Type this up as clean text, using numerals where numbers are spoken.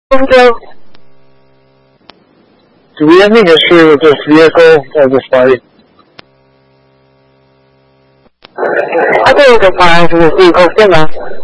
Joe. Do we have any history with this vehicle or this fight? I think it's fine for this vehicle, didn't I?